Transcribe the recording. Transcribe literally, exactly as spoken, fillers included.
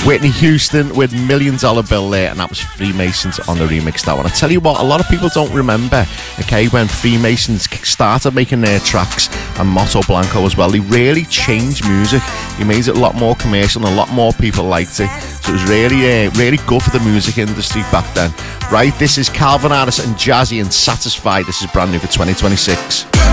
Whitney Houston with Million Dollar Bill there, and that was Freemasons on the remix. That one. I tell you what, a lot of people don't remember, okay, when Freemasons started making their tracks, and Motto Blanco as well. They really changed music. He made it a lot more commercial, and a lot more people liked it. So it was really, uh, really good for the music industry back then. Right, this is Calvin Harris and Jazzy and Satisfied. This is brand new for twenty twenty-six.